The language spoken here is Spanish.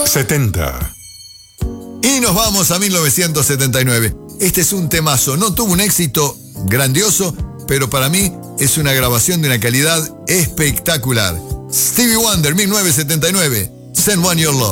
70. Y nos vamos a 1979. Este es un temazo. No tuvo un éxito grandioso, pero para mí es una grabación de una calidad espectacular. Stevie Wonder, 1979. Send One Your Love.